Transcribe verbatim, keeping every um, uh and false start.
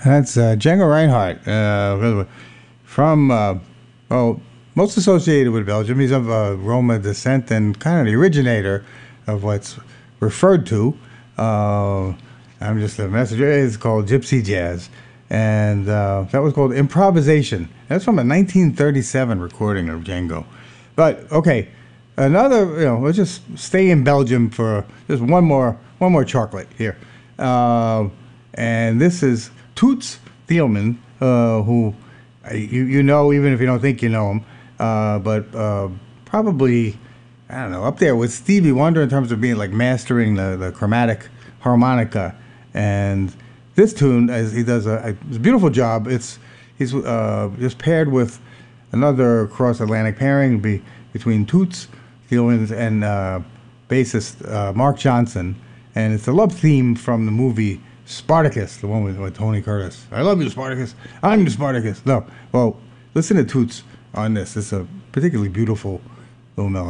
That's uh, Django Reinhardt uh, from, uh, well, most associated with Belgium. He's of uh, Roma descent and kind of the originator of what's referred to. Uh, I'm just a messenger. It's called Gypsy Jazz. And uh, that was called Improvisation. That's from a nineteen thirty-seven recording of Django. But, okay, another, you know, let's just stay in Belgium for just one more, one more chocolate here. Uh, and this is Toots Thielemans, uh, who uh, you, you know, even if you don't think you know him, uh, but uh, probably, I don't know, up there with Stevie Wonder in terms of being like mastering the, the chromatic harmonica. And this tune, as he does a, a beautiful job, it's he's uh, just paired with another cross-Atlantic pairing be, between Toots Thielemans and uh, bassist uh, Mark Johnson. And it's a love theme from the movie Spartacus, the one with, with Tony Curtis. I love you, Spartacus. I'm the Spartacus. No, well, listen to Toots on this. It's a particularly beautiful little melody.